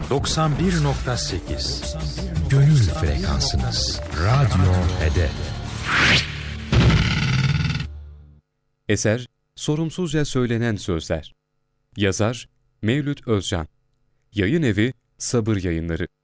91.8 Gönül frekansınız. Radyo Hedef. Eser, sorumsuzca söylenen sözler. Yazar, Mevlüt Özcan. Yayın evi, Sabır Yayınları.